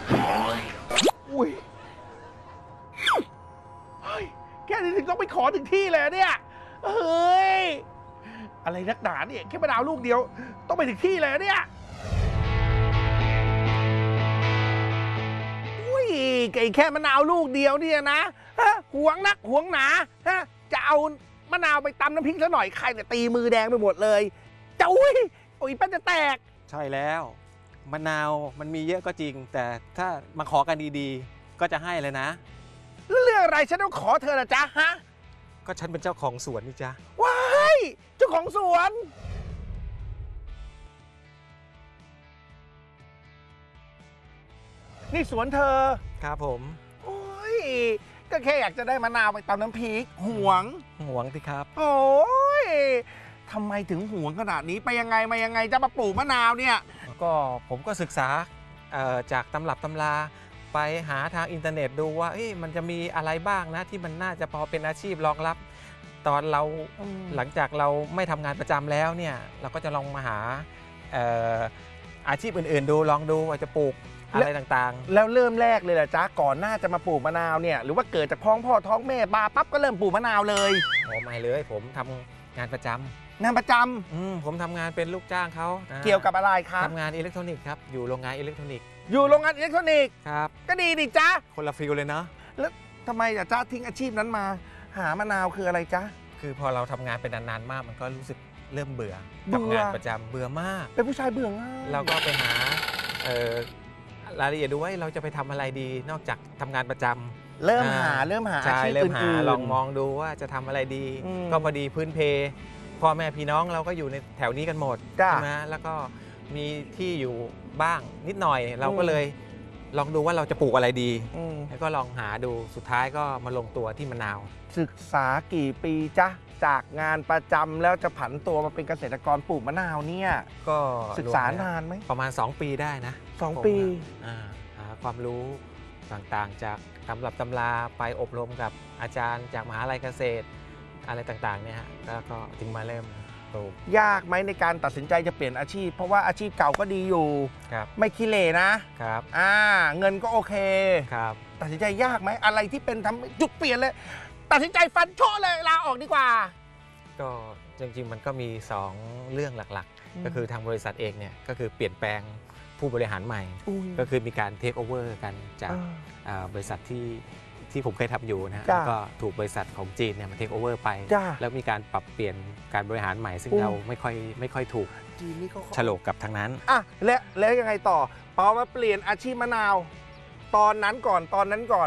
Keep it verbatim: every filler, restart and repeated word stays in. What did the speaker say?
อุ้ยเฮ้ยแค่นี้ถึงต้องไปขอถึงที่เลยเนี่ยเฮ้ยอะไรนักหนาเนี่ยแค่มะนาวลูกเดียวต้องไปถึงที่เลยเนี่ยอุ้ยไอ้แค่มะนาวลูกเดียวเนี่ยนะฮะหวงนักหวงหนาฮะจะเอามะนาวไปตำน้ำพริกซะหน่อยใครแต่ตีมือแดงไปหมดเลยจะอุ้ยโอ้ยแป้นจะแตกใช่แล้วมะนาวมันมีเยอะก็จริงแต่ถ้ามาขอกันดีๆก็จะให้เลยนะเรื่องอะไรฉันต้องขอเธอนะจ๊ะฮะก็ฉันเป็นเจ้าของสวนนี่จ้ะว้ายเจ้าของสวนนี่สวนเธอครับผมโอ้ยก็แค่อยากจะได้มะนาวไปตำน้ำพริกหวงหวงสิครับโอ้ยทำไมถึงหวงขนาดนี้ไปยังไงมายังไงจะมาปลูกมะนาวเนี่ยก็ผมก็ศึกษาจากตำรับตำราไปหาทางอินเทอร์เน็ตดูว่ามันจะมีอะไรบ้างนะที่มันน่าจะพอเป็นอาชีพรองรับตอนเราหลังจากเราไม่ทำงานประจำแล้วเนี่ยเราก็จะลองมาหาอาชีพอื่นๆดูลองดูว่าจะปลูกอะไรต่างๆแล้วเริ่มแรกเลยแหละจ๊ะก่อนหน้าจะมาปลูกมะนาวเนี่ยหรือว่าเกิดจากท้องพ่อท้องแม่บาปั๊บก็เริ่มปลูกมะนาวเลยโอ้ไม่เลยผมทำงานประจำงานประจำอืมผมทำงานเป็นลูกจ้างเขาเกี่ยวกับอะไรครับทำงานอิเล็กทรอนิกส์ครับอยู่โรงงานอิเล็กทรอนิกส์อยู่โรงงานอิเล็กทรอนิกส์ครับก็ดีดิจ๊ะคนละฟิลเลยเนาะแล้วทำไมจ๊ะทิ้งอาชีพนั้นมาหามะนาวคืออะไรจ๊ะคือพอเราทำงานเป็นนานๆมากมันก็รู้สึกเริ่มเบื่อกับงานประจำเบื่อมากเป็นผู้ชายเบื่อง่ายเราก็ไปหารายละเอียดดูว่าเราจะไปทำอะไรดีนอกจากทำงานประจำเริ่มหาเริ่มหาอาชีพอื่นๆลองมองดูว่าจะทำอะไรดีก็พอดีพื้นเพพ่อแม่พี่น้องเราก็อยู่ในแถวนี้กันหมดใช่ไหมแล้วก็มีที่อยู่บ้างนิดหน่อยเราก็เลยลองดูว่าเราจะปลูกอะไรดีแล้วก็ลองหาดูสุดท้ายก็มาลงตัวที่มะนาวศึกษากี่ปีจ๊ะจากงานประจำแล้วจะผันตัวมาเป็นเกษตรกรปลูกมะนาวเนี่ยก็ศึกษานานไหมประมาณสองปีได้นะสองปีหาความรู้ต่างๆจากตำรับตำราไปอบรมกับอาจารย์จากมหาลัยเกษตรอะไรต่างๆเนี่ยฮะแล้วก็ถึงมาเริ่มปลูกยากไหมในการตัดสินใจจะเปลี่ยนอาชีพเพราะว่าอาชีพเก่าก็ดีอยู่ไม่ขี้เหร่นะครับอ่าเงินก็โอเคครับตัดสินใจยากไหมอะไรที่เป็นทำจุดเปลี่ยนเลยตัดสินใจฟันโชว์เลยลาออกดีกว่าก็จริงๆมันก็มีสองเรื่องหลักๆก็คือทางบริษัทเองเนี่ยก็คือเปลี่ยนแปลงผู้บริหารใหม่ก็คือมีการเทคโอเวอร์กันจากบริษัทที่ที่ผมเคยทำอยู่นะแล้วก็ถูกบริษัทของจีนเนี่ยมาเทคโอเวอร์ไปแล้วมีการปรับเปลี่ยนการบริหารใหม่ซึ่งเราไม่ค่อยไม่ค่อยถูกจีนนี่เขาฉลกกับทางนั้นอ่ะและแล้วยังไงต่อพอมาเปลี่ยนอาชีพมะนาวตอนนั้นก่อนตอนนั้นก่อน